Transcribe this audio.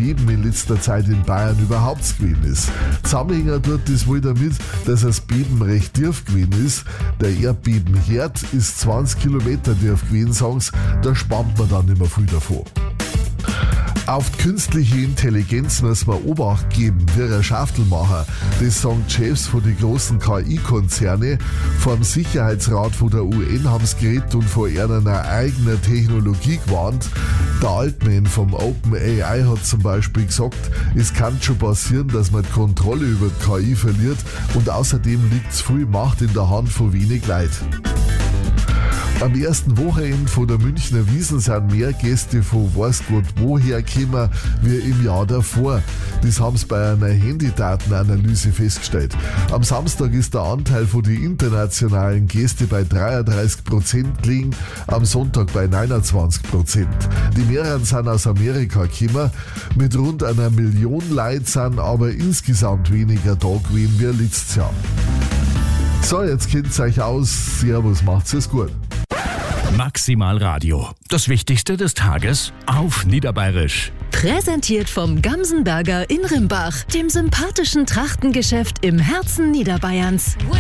Beben in letzter Zeit in Bayern überhaupt gewesen ist. Zusammenhängen tut das wohl damit, dass das Beben recht tief gewesen ist. Der Erdbebenherd ist 20 Kilometer tief gewesen, sagen sie, da spannt man dann nicht mehr viel davon. Auf die künstliche Intelligenz muss man Obacht geben, wie ein Schaftelmacher. Das sagen die Chefs von den großen KI-Konzerne. Vom Sicherheitsrat von der UN haben sie geredet und vor einer eigenen Technologie gewarnt. Der Altman vom OpenAI hat zum Beispiel gesagt, es kann schon passieren, dass man die Kontrolle über die KI verliert und außerdem liegt viel Macht in der Hand von wenig Leuten. Am ersten Wochenende von der Münchner Wiesn sind mehr Gäste von weiß Gott woher gekommen wie im Jahr davor. Das haben sie bei einer Handydatenanalyse festgestellt. Am Samstag ist der Anteil von den internationalen Gästen bei 33% gelegen, am Sonntag bei 29%. Die mehreren sind aus Amerika gekommen. Mit rund 1 Million Leuten sind aber insgesamt weniger da gewesen wie letztes Jahr. So, jetzt kennt ihr euch aus. Servus, macht's es gut. Maximal Radio. Das Wichtigste des Tages auf Niederbayerisch. Präsentiert vom Gamsenberger in Rimbach, dem sympathischen Trachtengeschäft im Herzen Niederbayerns.